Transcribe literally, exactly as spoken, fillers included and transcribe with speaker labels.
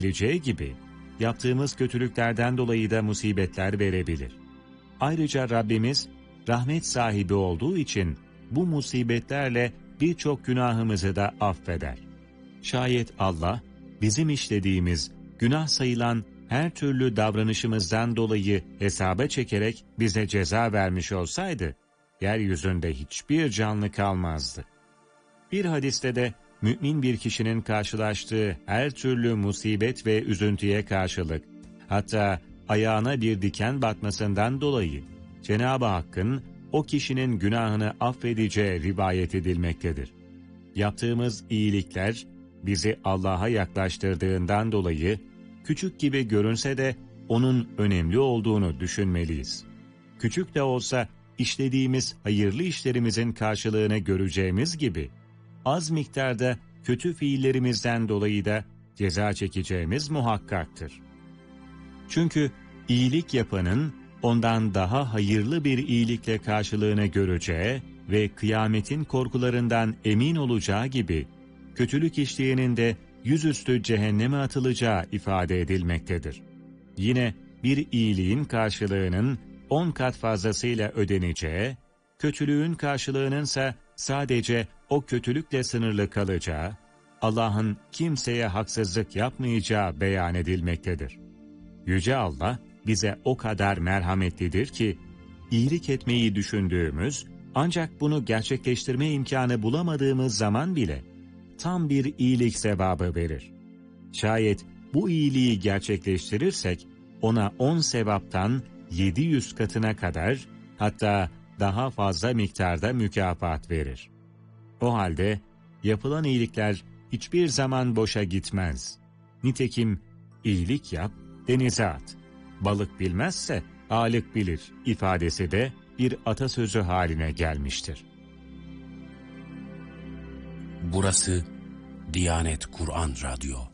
Speaker 1: Geleceği gibi, yaptığımız kötülüklerden dolayı da musibetler verebilir. Ayrıca Rabbimiz, rahmet sahibi olduğu için bu musibetlerle birçok günahımızı da affeder. Şayet Allah, bizim işlediğimiz, günah sayılan her türlü davranışımızdan dolayı hesaba çekerek bize ceza vermiş olsaydı, yeryüzünde hiçbir canlı kalmazdı. Bir hadiste de, mümin bir kişinin karşılaştığı her türlü musibet ve üzüntüye karşılık, hatta ayağına bir diken batmasından dolayı, Cenab-ı Hakk'ın o kişinin günahını affedeceği rivayet edilmektedir. Yaptığımız iyilikler, bizi Allah'a yaklaştırdığından dolayı, küçük gibi görünse de onun önemli olduğunu düşünmeliyiz. Küçük de olsa işlediğimiz hayırlı işlerimizin karşılığını göreceğimiz gibi, az miktarda kötü fiillerimizden dolayı da ceza çekeceğimiz muhakkaktır. Çünkü iyilik yapanın ondan daha hayırlı bir iyilikle karşılığını göreceği ve kıyametin korkularından emin olacağı gibi, kötülük işleyenin de yüzüstü cehenneme atılacağı ifade edilmektedir. Yine bir iyiliğin karşılığının on kat fazlasıyla ödeneceği, kötülüğün karşılığınınsa sadece o kötülükle sınırlı kalacağı, Allah'ın kimseye haksızlık yapmayacağı beyan edilmektedir. Yüce Allah bize o kadar merhametlidir ki, iyilik etmeyi düşündüğümüz, ancak bunu gerçekleştirme imkanı bulamadığımız zaman bile, tam bir iyilik sevabı verir. Şayet bu iyiliği gerçekleştirirsek, ona on sevaptan yedi yüz katına kadar, hatta daha fazla miktarda mükafat verir. O halde, yapılan iyilikler hiçbir zaman boşa gitmez. Nitekim, iyilik yap, denize at. Balık bilmezse, ağalık bilir ifadesi de bir atasözü haline gelmiştir.
Speaker 2: Burası Diyanet Kur'an Radyo.